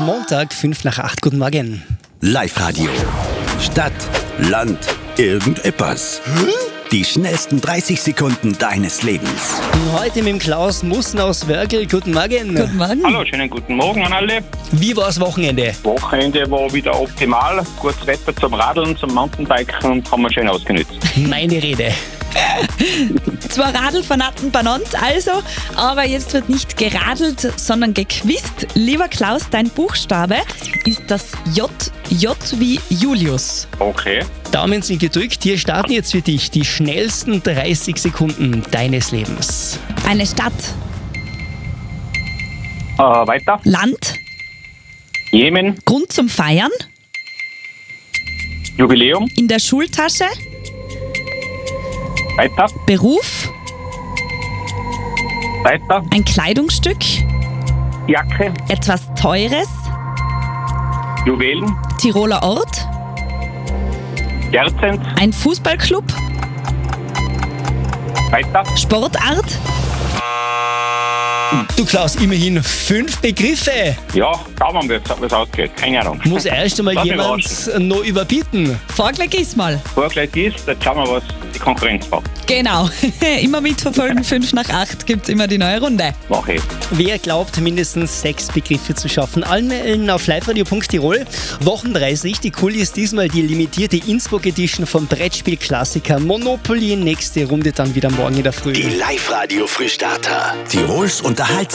Montag, 7:55. Guten Morgen. Live-Radio. Stadt, Land, irgendetwas. Die schnellsten 30 Sekunden deines Lebens. Heute mit dem Klaus Mussen aus Wörgl. Guten Morgen. Guten Morgen. Hallo, schönen guten Morgen an alle. Wie war's Wochenende? Wochenende war wieder optimal. Gutes Wetter zum Radeln, zum Mountainbiken und haben wir schön ausgenutzt. Meine Rede. Zwar Radlfanaten benannt, also, aber jetzt wird nicht geradelt, sondern gequizt. Lieber Klaus, dein Buchstabe ist das J. J wie Julius. Okay. Daumen sind gedrückt. Hier starten jetzt für dich die schnellsten 30 Sekunden deines Lebens. Eine Stadt, Weiter. Land, Jemen, Grund zum Feiern, Jubiläum. in der Schultasche, Weiter. Beruf, Weiter. ein Kleidungsstück, Jacke, etwas Teures, Juwelen, Tiroler Ort, Jahrzehnt. ein Fußballclub, Weiter. Sportart, Du Klaus, immerhin 5 Begriffe. Ja, schauen wir mal, wie es ausgeht. Keine Ahnung. Muss erst einmal Lass mich jemand noch überbieten. Vorgleich ist mal. Vorgleich ist, jetzt schauen wir, was die Konkurrenz macht. Genau. Immer mitverfolgen, 5 nach 8 gibt es immer die neue Runde. Mach ich. Wer glaubt, mindestens 6 Begriffe zu schaffen? Anmelden auf liveradio.tirol. Wochen 3 richtig cool ist diesmal die limitierte Innsbruck Edition vom Brettspielklassiker Monopoly. Nächste Runde dann wieder morgen in der Früh. Die Live-Radio Frühstarter. Tirols